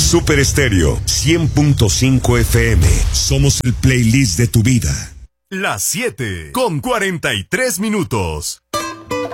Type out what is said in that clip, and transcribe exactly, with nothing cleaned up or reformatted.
Super Estéreo cien punto cinco F M. Somos el playlist de tu vida. Las siete con cuarenta y tres minutos.